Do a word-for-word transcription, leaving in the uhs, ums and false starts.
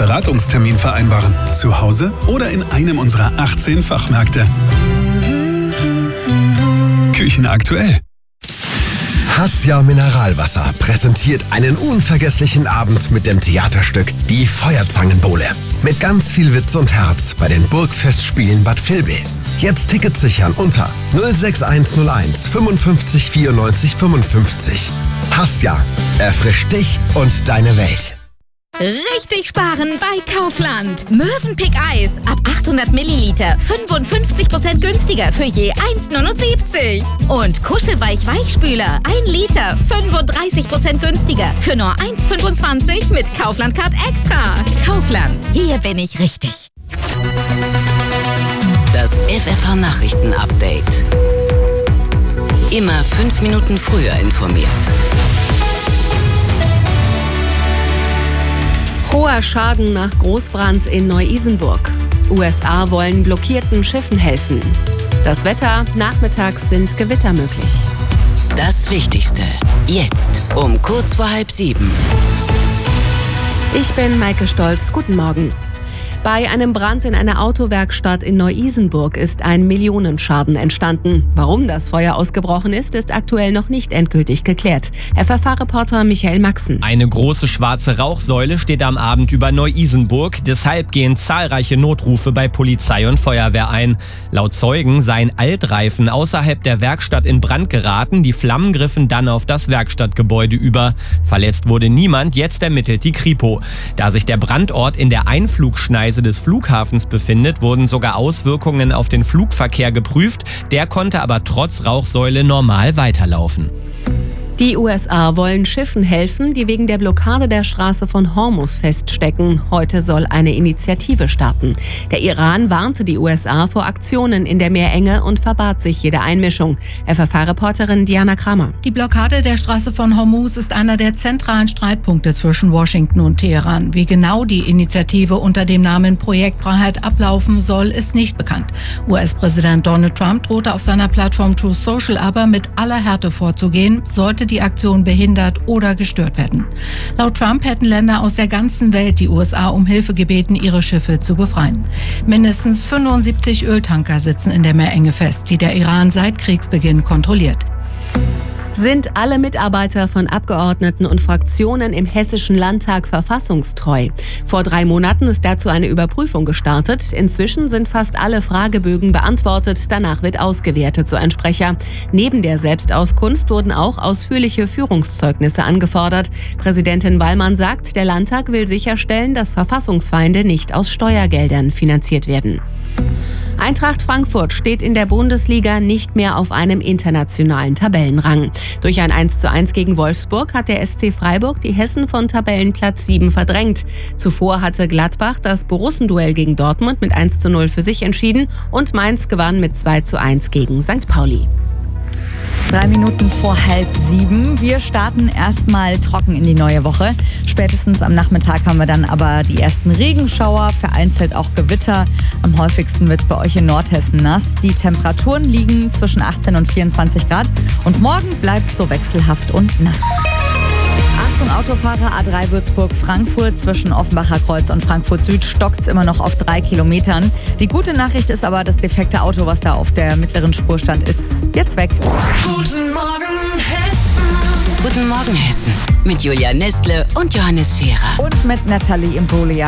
Beratungstermin vereinbaren. Zu Hause oder in einem unserer achtzehn Fachmärkte. Küchen aktuell. Hassia Mineralwasser präsentiert einen unvergesslichen Abend mit dem Theaterstück Die Feuerzangenbowle. Mit ganz viel Witz und Herz bei den Burgfestspielen Bad Vilbel. Jetzt Tickets sichern unter null sechs eins null eins fünfundfünfzig vierundneunzig fünfundfünfzig. Hassia, erfrischt dich und deine Welt. Richtig sparen bei Kaufland. Mövenpick Eis ab achthundert Milliliter fünfundfünfzig Prozent günstiger für je eins neunundsiebzig. Und Kuschelweich Weichspüler ein Liter fünfunddreißig Prozent günstiger für nur eins fünfundzwanzig mit Kaufland Card Extra. Kaufland, hier bin ich richtig. Das F F H-Nachrichten-Update. Immer fünf Minuten früher informiert. Hoher Schaden nach Großbrand in Neu-Isenburg. U S A wollen blockierten Schiffen helfen. Das Wetter, nachmittags sind Gewitter möglich. Das Wichtigste, jetzt um kurz vor halb sieben. Ich bin Maike Stolz, guten Morgen. Bei einem Brand in einer Autowerkstatt in Neu-Isenburg ist ein Millionenschaden entstanden. Warum das Feuer ausgebrochen ist, ist aktuell noch nicht endgültig geklärt. F F H-Reporter Michael Maxen. Eine große schwarze Rauchsäule steht am Abend über Neu-Isenburg. Deshalb gehen zahlreiche Notrufe bei Polizei und Feuerwehr ein. Laut Zeugen seien Altreifen außerhalb der Werkstatt in Brand geraten. Die Flammen griffen dann auf das Werkstattgebäude über. Verletzt wurde niemand, jetzt ermittelt die Kripo. Da sich der Brandort in der Einflugschneise des Flughafens befindet, wurden sogar Auswirkungen auf den Flugverkehr geprüft. Der konnte aber trotz Rauchsäule normal weiterlaufen. Die U S A wollen Schiffen helfen, die wegen der Blockade der Straße von Hormuz feststecken. Heute soll eine Initiative starten. Der Iran warnte die U S A vor Aktionen in der Meerenge und verbat sich jede Einmischung. F F H-Reporterin Diana Kramer. Die Blockade der Straße von Hormuz ist einer der zentralen Streitpunkte zwischen Washington und Teheran. Wie genau die Initiative unter dem Namen Projekt Freiheit ablaufen soll, ist nicht bekannt. U S-Präsident Donald Trump drohte auf seiner Plattform Truth Social aber mit aller Härte vorzugehen, sollte die Aktion behindert oder gestört werden. Laut Trump hätten Länder aus der ganzen Welt die U S A um Hilfe gebeten, ihre Schiffe zu befreien. Mindestens fünfundsiebzig Öltanker sitzen in der Meerenge fest, die der Iran seit Kriegsbeginn kontrolliert. Sind alle Mitarbeiter von Abgeordneten und Fraktionen im Hessischen Landtag verfassungstreu? Vor drei Monaten ist dazu eine Überprüfung gestartet. Inzwischen sind fast alle Fragebögen beantwortet. Danach wird ausgewertet, so ein Sprecher. Neben der Selbstauskunft wurden auch ausführliche Führungszeugnisse angefordert. Präsidentin Wallmann sagt, der Landtag will sicherstellen, dass Verfassungsfeinde nicht aus Steuergeldern finanziert werden. Eintracht Frankfurt steht in der Bundesliga nicht mehr auf einem internationalen Tabellenrang. Durch ein eins zu eins gegen Wolfsburg hat der S C Freiburg die Hessen von Tabellenplatz sieben verdrängt. Zuvor hatte Gladbach das Borussenduell gegen Dortmund mit eins zu null für sich entschieden und Mainz gewann mit zwei zu eins gegen Sankt Pauli. Drei Minuten vor halb sieben. Wir starten erstmal trocken in die neue Woche. Spätestens am Nachmittag haben wir dann aber die ersten Regenschauer, vereinzelt auch Gewitter. Am häufigsten wird es bei euch in Nordhessen nass. Die Temperaturen liegen zwischen achtzehn und vierundzwanzig Grad. Und morgen bleibt so wechselhaft und nass. Achtung Autofahrer, A drei Würzburg-Frankfurt zwischen Offenbacher Kreuz und Frankfurt Süd stockt es immer noch auf drei Kilometern. Die gute Nachricht ist aber, das defekte Auto, was da auf der mittleren Spur stand, ist jetzt weg. Guten Morgen Hessen. Guten Morgen Hessen. Mit Julia Nestle und Johannes Scherer. Und mit Nathalie Imbruglia.